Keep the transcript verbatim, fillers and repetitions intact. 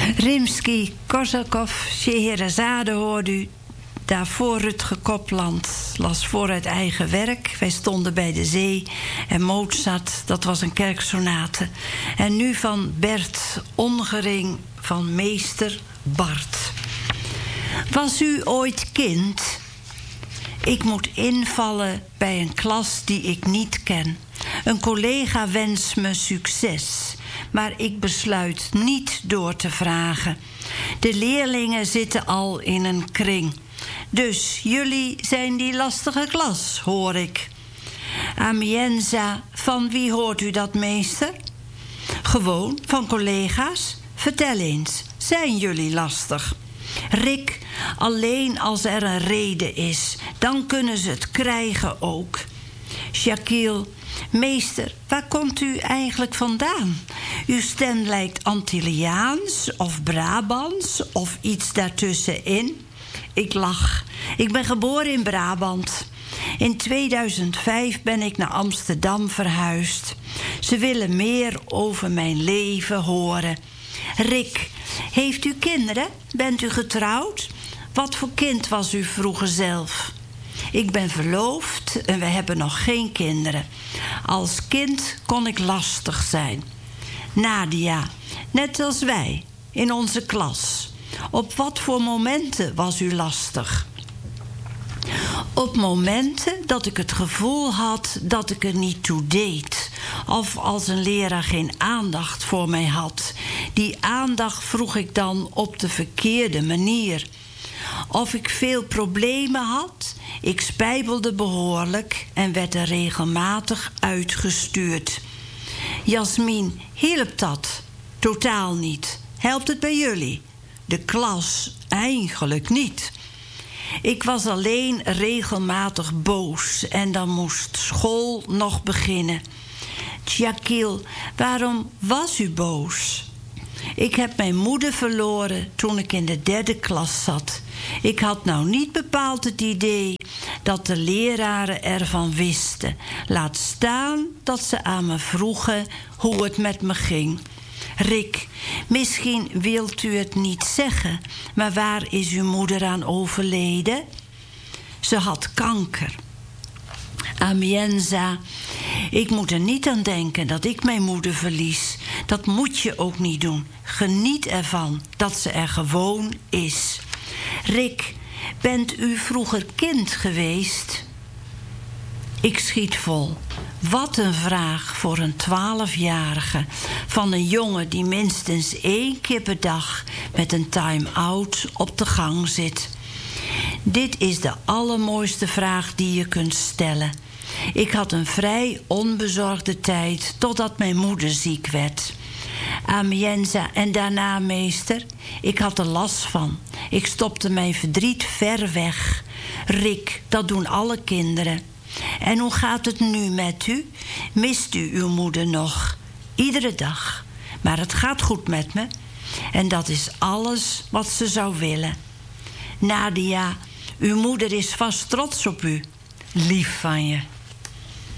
Rimsky-Korsakov, Scheherazade hoorde u. Daarvoor Rutger Kopland las voor uit eigen werk. Wij stonden bij de zee. En Mozart, dat was een kerksonate. En nu van Bert Ongering van meester Bart. Was u ooit kind? Ik moet invallen bij een klas die ik niet ken. Een collega wenst me succes, maar ik besluit niet door te vragen. De leerlingen zitten al in een kring. Dus jullie zijn die lastige klas, hoor ik. Amienza, van wie hoort u dat, meester? Gewoon, van collega's. Vertel eens, zijn jullie lastig? Rick, alleen als er een reden is, dan kunnen ze het krijgen ook. Shaquille, meester, waar komt u eigenlijk vandaan? Uw stem lijkt Antilliaans of Brabants of iets daartussenin. Ik lach. Ik ben geboren in Brabant. In tweeduizend vijf ben ik naar Amsterdam verhuisd. Ze willen meer over mijn leven horen. Rick, heeft u kinderen? Bent u getrouwd? Wat voor kind was u vroeger zelf? Ik ben verloofd en we hebben nog geen kinderen. Als kind kon ik lastig zijn. Nadia, net als wij, in onze klas. Op wat voor momenten was u lastig? Op momenten dat ik het gevoel had dat ik er niet toe deed. Of als een leraar geen aandacht voor mij had. Die aandacht vroeg ik dan op de verkeerde manier. Of ik veel problemen had. Ik spijbelde behoorlijk en werd er regelmatig uitgestuurd. Jasmin, hielp dat? Totaal niet. Helpt het bij jullie? De klas eigenlijk niet. Ik was alleen regelmatig boos en dan moest school nog beginnen. Shaquille, waarom was u boos? Ik heb mijn moeder verloren toen ik in de derde klas zat. Ik had nou niet bepaald het idee dat de leraren ervan wisten. Laat staan dat ze aan me vroegen hoe het met me ging. Rick, misschien wilt u het niet zeggen, maar waar is uw moeder aan overleden? Ze had kanker. Amienza, ik moet er niet aan denken dat ik mijn moeder verlies. Dat moet je ook niet doen. Geniet ervan dat ze er gewoon is. Rick, bent u vroeger kind geweest? Ik schiet vol. Wat een vraag voor een twaalfjarige. Van een jongen die minstens één keer per dag met een time-out op de gang zit. Dit is de allermooiste vraag die je kunt stellen. Ik had een vrij onbezorgde tijd totdat mijn moeder ziek werd. Amienza, en daarna, meester? Ik had er last van. Ik stopte mijn verdriet ver weg. Rick, dat doen alle kinderen. En hoe gaat het nu met u? Mist u uw moeder nog? Iedere dag. Maar het gaat goed met me. En dat is alles wat ze zou willen. Nadia, uw moeder is vast trots op u. Lief van je.